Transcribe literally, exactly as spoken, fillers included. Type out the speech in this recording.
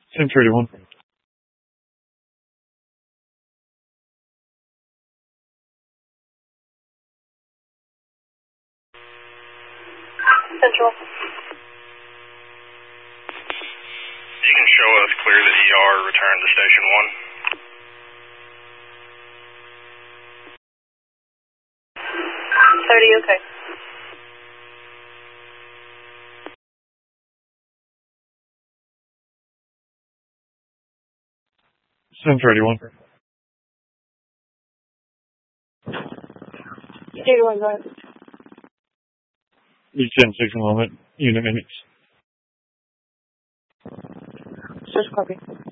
ten thirty-one. Central. You can show us clear the E R, return to station one. thirty, okay. ten thirty-one. thirty-one, go ahead. Reach ten six moment, unit minutes. Just copy.